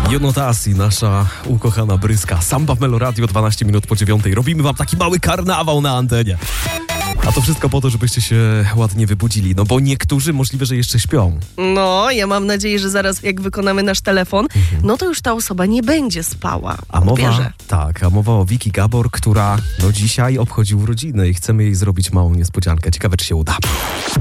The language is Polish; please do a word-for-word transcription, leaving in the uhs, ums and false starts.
Jonotasi, nasza ukochana bryska. Samba w Melo Radio, dwanaście minut po dziewiątej. Robimy wam taki mały karnawał na antenie. A to wszystko po to, żebyście się ładnie wybudzili, no bo niektórzy możliwe, że jeszcze śpią. No, ja mam nadzieję, że zaraz jak wykonamy nasz telefon, mhm. no to już ta osoba nie będzie spała. A mowa, Odbierze. tak, a mowa o Wiki Gabor, która no dzisiaj obchodzi urodziny i chcemy jej zrobić małą niespodziankę. Ciekawe, czy się uda.